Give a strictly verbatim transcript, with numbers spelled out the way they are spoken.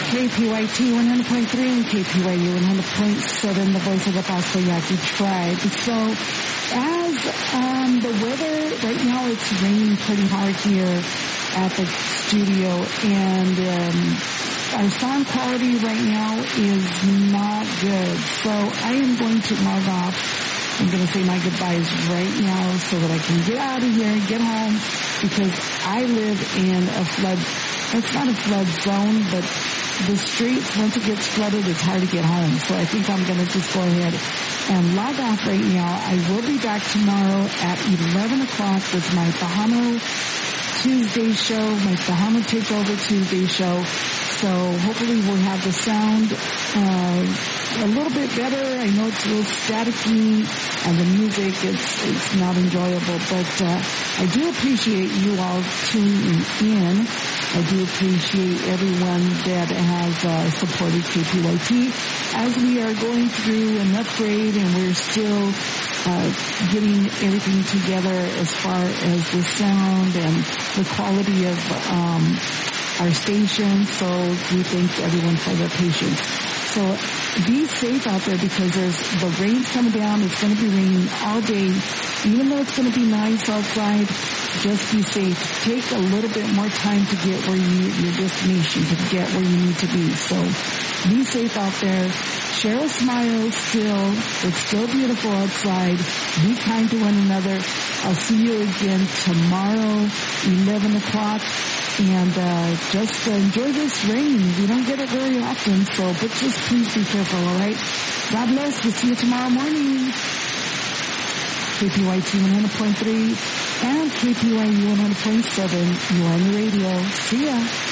K P Y T one hundred point three and K P Y U one hundred point seven, the voice of the Pasco Yaqui tribe. So as um, the weather, right now it's raining pretty hard here at the studio, and um, our sound quality right now is not good. So I am going to log off. I'm going to say my goodbyes right now so that I can get out of here and get home, because I live in a flood. It's not a flood zone, but the streets, once it gets flooded, it's hard to get home. So I think I'm going to just go ahead and log off right now. I will be back tomorrow at eleven o'clock with my Bahama Tuesday show, my Bahama Takeover Tuesday show. So hopefully we'll have the sound uh, a little bit better. I know it's a little staticky, and the music, it's, it's not enjoyable. But uh, I do appreciate you all tuning in. I do appreciate everyone that has uh, supported K P Y T as we are going through an upgrade, and we're still uh, getting everything together as far as the sound and the quality of um, our station. So we thank everyone for their patience. So be safe out there, because there's the rain's coming down. It's going to be raining all day. Even though it's going to be nice outside, just be safe. Take a little bit more time to get where you need your destination, to get where you need to be. So be safe out there. Share a smile still. It's still beautiful outside. Be kind to one another. I'll see you again tomorrow, eleven o'clock. And uh, just uh, enjoy this rain. We don't get it very often, so but just please be careful, all right? God bless. We'll see you tomorrow morning. K P Y T one hundred point three and K P Y U one hundred point seven. You're on the radio. See ya.